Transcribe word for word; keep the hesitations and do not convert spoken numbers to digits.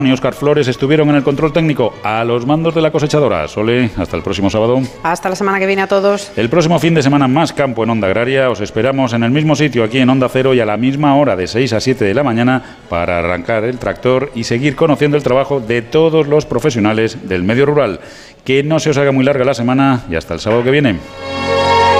y Óscar Flores estuvieron en el control técnico a los mandos de la cosechadora. Sole, hasta el próximo sábado. Hasta la semana que viene a todos. El próximo fin de semana más campo en Onda Agraria. Os esperamos en el mismo sitio, aquí en Onda Cero, y a la misma hora, de seis a siete de la mañana, para arrancar el tractor y seguir conociendo el trabajo de todos los profesionales del medio rural. Que no se os haga muy larga la semana y hasta el sábado que viene.